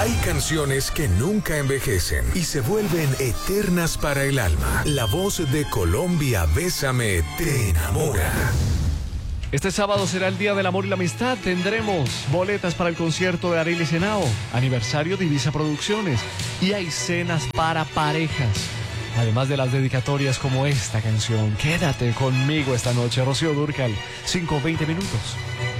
Hay canciones que nunca envejecen y se vuelven eternas para el alma. La voz de Colombia, Bésame, te enamora. Este sábado será el Día del Amor y la Amistad. Tendremos boletas para el concierto de Arely Senao, aniversario Divisa Producciones, y hay cenas para parejas. Además de las dedicatorias como esta canción. Quédate conmigo esta noche, Rocío Dúrcal, 5:20.